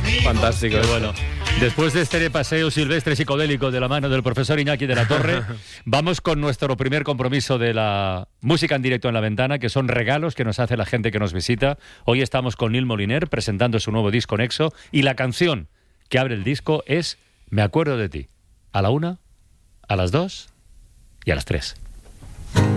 Fantástico. Qué bueno. Después de este paseo silvestre psicodélico de la mano del profesor Iñaki de la Torre, vamos con nuestro primer compromiso de la música en directo en la ventana, que son regalos que nos hace la gente que nos visita. Hoy estamos con Neil Moliner presentando su nuevo disco Nexo, y la canción que abre el disco es Me acuerdo de ti. A la 1, a las 2 y a las 3.